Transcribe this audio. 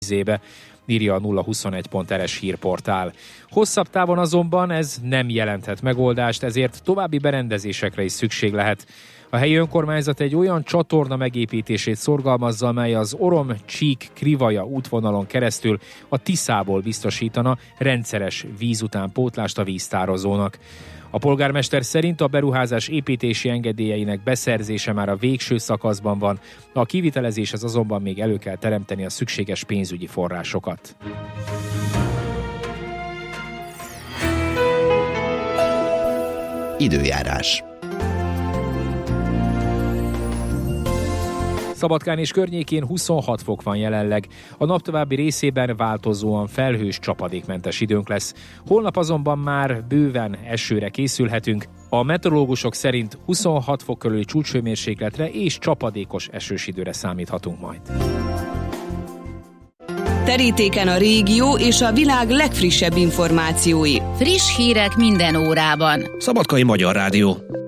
éve, írja a 021.rs hírportál. Hosszabb távon azonban ez nem jelenthet megoldást, ezért további berendezésekre is szükség lehet. A helyi önkormányzat egy olyan csatorna megépítését szorgalmazza, amely az Orom-Csík-Krivaja útvonalon keresztül a Tiszából biztosítana rendszeres vízutánpótlást a víztározónak. A polgármester szerint a beruházás építési engedélyeinek beszerzése már a végső szakaszban van, a kivitelezéshez azonban még elő kell teremteni a szükséges pénzügyi forrásokat. Időjárás. Szabadkán és környékén 26 fok van jelenleg, a nap további részében változóan felhős, csapadékmentes időnk lesz. Holnap azonban már bőven esőre készülhetünk. A meteorológusok szerint 26 fok körüli csúcshőmérsékletre és csapadékos esős időre számíthatunk majd. Terítéken a régió és a világ legfrissebb információi. Friss hírek minden órában. Szabadkai Magyar Rádió.